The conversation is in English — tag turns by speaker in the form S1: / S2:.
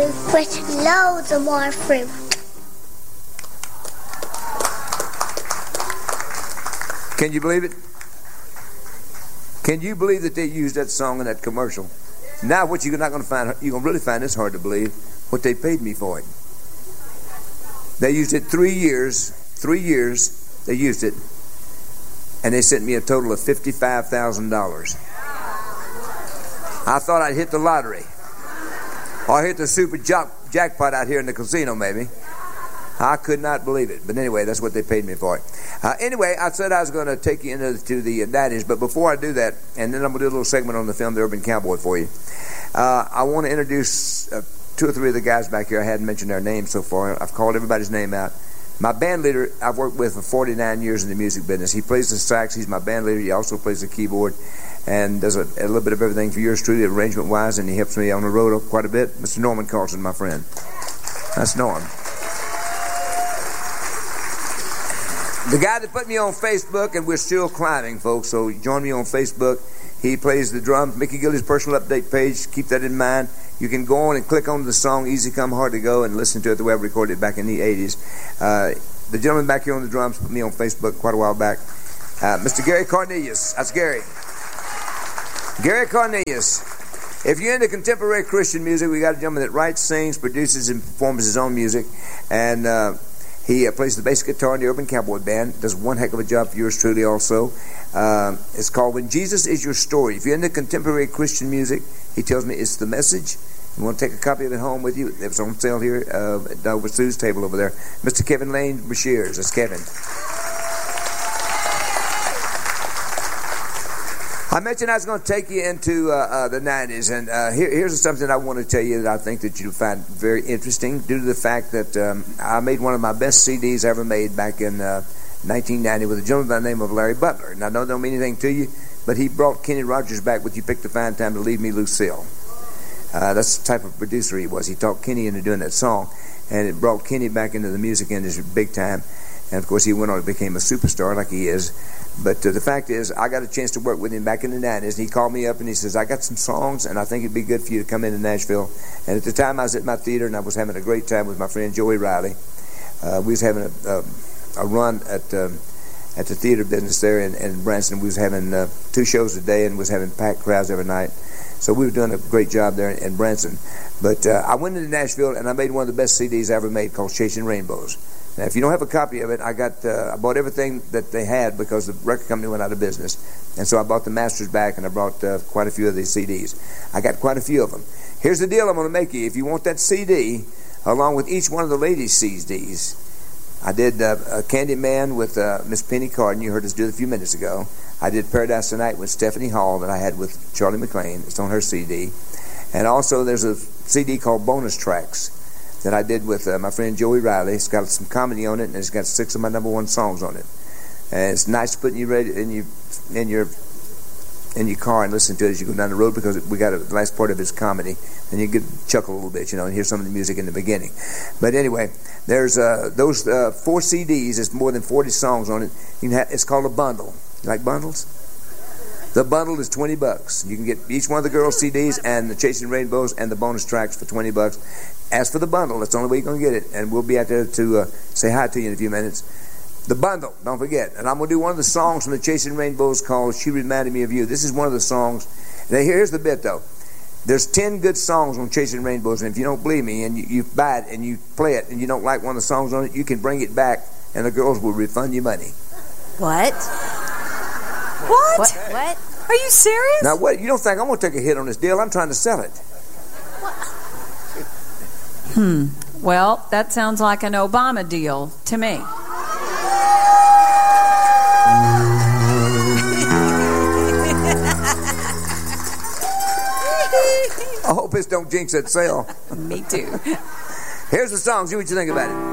S1: with loads of more fruit.
S2: Can you believe it? Can you believe that they used that song in that commercial? Now what you're not going to find, you're going to really find this hard to believe, what they paid me for it. They used it 3 years. 3 years they used it. And they sent me a total of $55,000. I thought I'd hit the lottery. Or hit the super jackpot out here in the casino, maybe. I could not believe it. But anyway, that's what they paid me for it. Anyway, I said I was going to take you into the 90s. But before I do that, and then I'm going to do a little segment on the film The Urban Cowboy for you, I want to introduce 2 or 3 of the guys back here. I hadn't mentioned their names so far. I've called everybody's name out. My band leader, I've worked with for 49 years in the music business. He plays the sax. He's my band leader. He also plays the keyboard and does a little bit of everything for yours truly, arrangement-wise, and he helps me on the road quite a bit. Mr. Norman Carlson, my friend. That's Norm. The guy that put me on Facebook, and we're still climbing, folks, so join me on Facebook. He plays the drums. Mickey Gilly's personal update page. Keep that in mind. You can go on and click on the song Easy Come Hard to Go and listen to it the way I recorded it back in the 80s. The gentleman back here on the drums put me on Facebook quite a while back. Mr. Gary Cornelius. That's Gary. Gary Cornelius. If you're into contemporary Christian music, we got a gentleman that writes, sings, produces, and performs his own music. And he plays the bass guitar in the Urban Cowboy Band. Does one heck of a job for yours truly also. It's called When Jesus Is Your Story. If you're into contemporary Christian music, he tells me it's the message. You want to take a copy of it home with you? It was on sale here over Sue's table over there. Mr. Kevin Lane Brashears. That's Kevin. I mentioned I was going to take you into the 90s, and here's something I want to tell you that I think that you'll find very interesting due to the fact that I made one of my best CDs ever made back in 1990 with a gentleman by the name of Larry Butler. Now, that don't mean anything to you, but he brought Kenny Rogers back with You Picked a Fine Time to Leave Me, Lucille. That's the type of producer he was. He talked Kenny into doing that song, and it brought Kenny back into the music industry big time. And, of course, he went on and became a superstar like he is. But the fact is, I got a chance to work with him back in the 90s. And he called me up and he says, I got some songs, and I think it'd be good for you to come into Nashville. And at the time, I was at my theater, and I was having a great time with my friend Joey Riley. We was having a run at the theater business there in Branson. We was having 2 shows a day and was having packed crowds every night. So we were doing a great job there in Branson. But I went into Nashville, and I made one of the best CDs I ever made called Chasing Rainbows. Now, if you don't have a copy of it, I bought everything that they had because the record company went out of business. And so I bought the masters back, and I brought quite a few of these CDs. I got quite a few of them. Here's the deal I'm going to make you. If you want that CD, along with each one of the ladies' CDs, I did Candyman with Miss Penny Carden. You heard us do it a few minutes ago. I did Paradise Tonight with Stephanie Hall that I had with Charlie McLean. It's on her CD. And also there's a CD called Bonus Tracks that I did with my friend Joey Riley. It's got some comedy on it, and it's got 6 of my #1 songs on it. And it's nice to put in your car and listen to it as you go down the road, because we got the last part of his comedy, and you get chuckle a little bit, and hear some of the music in the beginning. But anyway, there's those 4 CDs. There's more than 40 songs on it. It's called a bundle. You like bundles? The bundle is $20. You can get each one of the girls' CDs and the Chasing Rainbows and the bonus tracks for $20. Ask for the bundle. That's the only way you're going to get it. And we'll be out there to say hi to you in a few minutes. The bundle, don't forget. And I'm going to do one of the songs from the Chasing Rainbows called She Reminded Me of You. This is one of the songs. Now, here's the bit, though. There's 10 good songs on Chasing Rainbows. And if you don't believe me and you buy it and you play it and you don't like one of the songs on it, you can bring it back and the girls will refund you money.
S3: What? What? Are you serious?
S2: Now, what? You don't think I'm going to take a hit on this deal? I'm trying to sell it.
S3: Well, that sounds like an Obama deal to me.
S2: I hope this don't jinx that sale.
S3: Me too.
S2: Here's the song. See what you think about it.